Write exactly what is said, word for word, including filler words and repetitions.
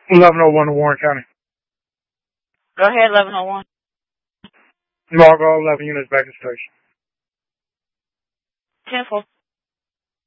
eleven oh one to Warren County. Go ahead, eleven oh one. Margo, eleven units back to station. ten four.